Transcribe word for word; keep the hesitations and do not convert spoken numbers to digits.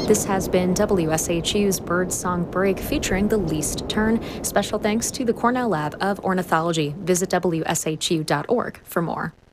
This has been W S H U's Birdsong Break featuring the Least Tern. Special thanks to the Cornell Lab of Ornithology. Visit W S H U dot org for more.